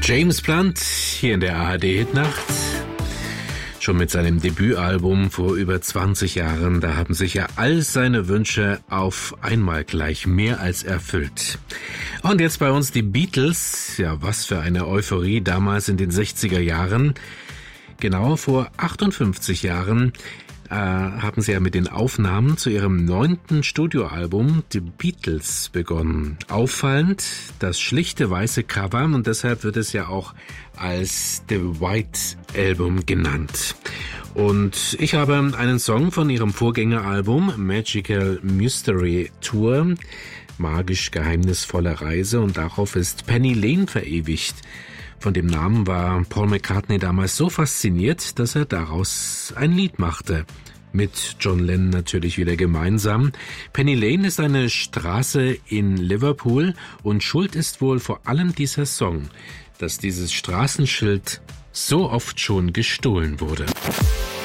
James Blunt hier in der ARD-Hitnacht. Schon mit seinem Debütalbum vor über 20 Jahren, da haben sich ja all seine Wünsche auf einmal gleich mehr als erfüllt. Und jetzt bei uns die Beatles. Ja, was für eine Euphorie damals in den 60er Jahren. Genau vor 58 Jahren haben sie ja mit den Aufnahmen zu ihrem 9. Studioalbum The Beatles begonnen. Auffallend das schlichte weiße Cover und deshalb wird es ja auch als The White Album genannt. Und ich habe einen Song von ihrem Vorgängeralbum Magical Mystery Tour, magisch geheimnisvolle Reise, und darauf ist Penny Lane verewigt. Von dem Namen war Paul McCartney damals so fasziniert, dass er daraus ein Lied machte. Mit John Lennon natürlich wieder gemeinsam. Penny Lane ist eine Straße in Liverpool und schuld ist wohl vor allem dieser Song, dass dieses Straßenschild so oft schon gestohlen wurde.